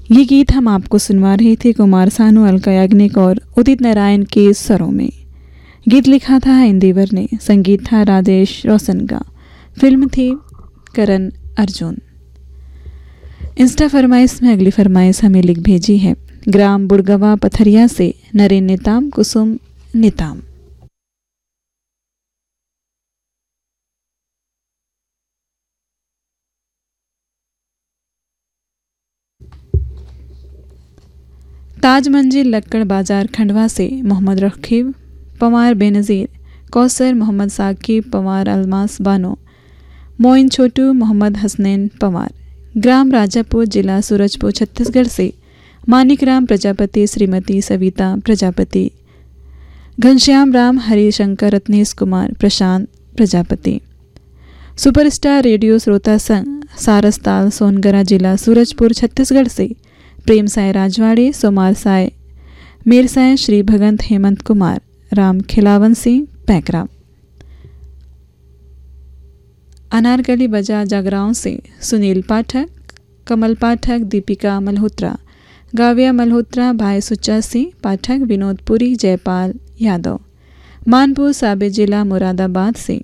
ये गीत हम आपको सुनवा रहे थे कुमार सानू, अलका याग्निक और उदित नारायण के स्वरों में। गीत लिखा था इंदिवर ने, संगीत था राजेश रोशन का, फिल्म थी करण अर्जुन। इंस्टा फरमाइश में अगली फरमाइश हमें लिख भेजी है ग्राम बुड़गवा पथरिया से नरेन निताम कुसुम निताम। ताज मंजिल लक्कड़ बाजार खंडवा से मोहम्मद रखीब पवार बेनज़ीर, कौसर मोहम्मद साकिब पवार, अलमास बानो, मोइन छोटू मोहम्मद हसनैन पवार। ग्राम राजापुर, जिला सूरजपुर, छत्तीसगढ़ से मानिकराम प्रजापति, श्रीमती सविता प्रजापति, घनश्याम राम, हरिशंकर, रत्नेश कुमार, प्रशांत प्रजापति। सुपरस्टार रेडियो श्रोता संघ सारसताल, सोनगरा, जिला सूरजपुर, छत्तीसगढ़ से प्रेम साय राजवाड़े, सोमार साय, मेर साय, श्री भगंत हेमंत कुमार, राम खिलावन सिंह पैकरा। अनारकली बजा जागराओं से सुनील पाठक, कमल पाठक, दीपिका मल्होत्रा, गाविया मल्होत्रा, भाई सुच्चा सिंह पाठक, विनोदपुरी, जयपाल यादव। मानपुर साबे, जिला मुरादाबाद से